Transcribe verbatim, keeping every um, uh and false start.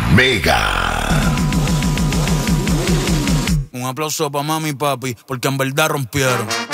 Mega. Un aplauso pa' mami y papi, porque en verdad rompieron.